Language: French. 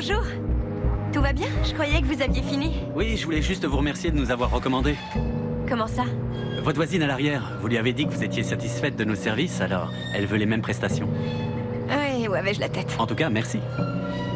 Bonjour. Tout va bien? Je croyais que vous aviez fini. Oui, je voulais juste vous remercier de nous avoir recommandés. Comment ça? Votre voisine à l'arrière, vous lui avez dit que vous étiez satisfaite de nos services, alors elle veut les mêmes prestations. Oui, où avais-je la tête? En tout cas, merci.